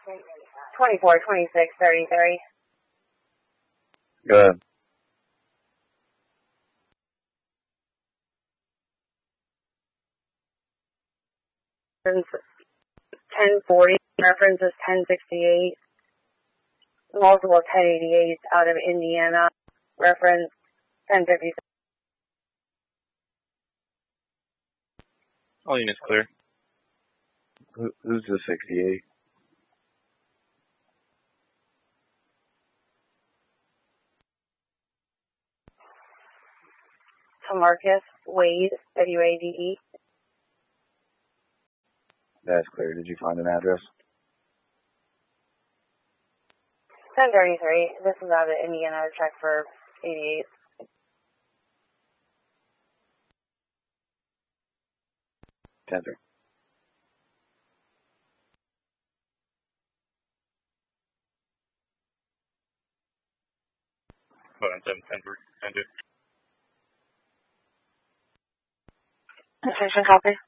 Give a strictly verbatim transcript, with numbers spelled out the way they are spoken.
twenty-four, twenty-six, thirty-three. Go ahead. ten forty, reference is ten sixty-eight. Multiple ten eighty-eights out of Indiana, reference ten fifty-seven. All units clear. Who, who's the sixty-eight? Marcus Wade, W A D E. That's clear. Did you find an address? ten thirty-three. This is out of Indiana. Check for eighty-eight. ten three. Hold on, ten, ten, ten, two. Attention, copy.